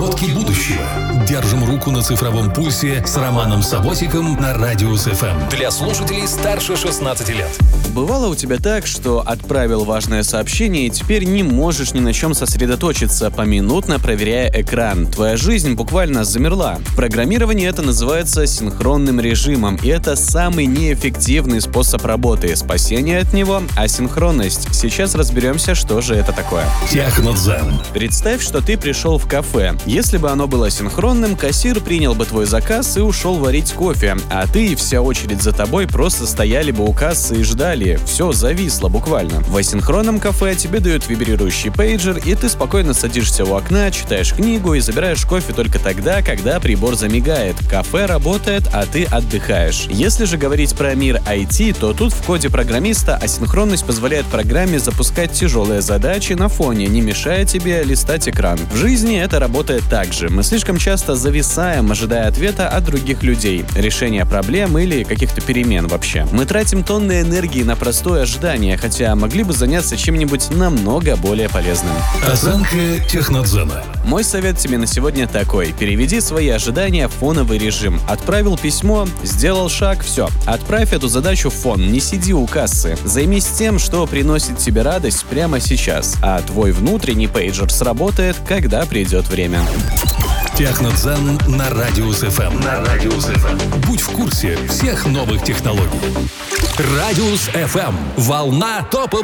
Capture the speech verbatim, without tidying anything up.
Разработки будущего. Держим руку на цифровом пульсе с Романом Саботиком на Радиус эф эм. Для слушателей старше шестнадцати лет. Бывало у тебя так, что отправил важное сообщение и теперь не можешь ни на чем сосредоточиться, поминутно проверяя экран. Твоя жизнь буквально замерла. В программировании это называется синхронным режимом, и это самый неэффективный способ работы. Спасение от него — асинхронность. Сейчас разберемся, что же это такое. Технодзен. Представь, что ты пришел в кафе. Если бы оно было синхронным, кассир принял бы твой заказ и ушел варить кофе, а ты и вся очередь за тобой просто стояли бы у кассы и ждали. Все зависло буквально. В асинхронном кафе тебе дают вибрирующий пейджер, и ты спокойно садишься у окна, читаешь книгу и забираешь кофе только тогда, когда прибор замигает. Кафе работает, а ты отдыхаешь. Если же говорить про мир ай ти, то тут в коде программиста асинхронность позволяет программе запускать тяжелые задачи на фоне, не мешая тебе листать экран. В жизни это работает так же. Мы слишком часто зависаем, ожидая ответа от других людей, решения проблем или каких-то перемен вообще. Мы тратим тонны энергии на простое ожидание, хотя могли бы заняться чем-нибудь намного более полезным. Оценка Технодзена. Мой совет тебе на сегодня такой. Переведи свои ожидания в фоновый режим. Отправил письмо, сделал шаг, все. Отправь эту задачу в фон, не сиди у кассы. Займись тем, что приносит тебе радость прямо сейчас, а твой внутренний пейджер сработает, когда придет время. Технодзен на Радиус эф эм. На Радиус эф эм. Будь в курсе всех новых технологий. Радиус эф эм. Волна топовых.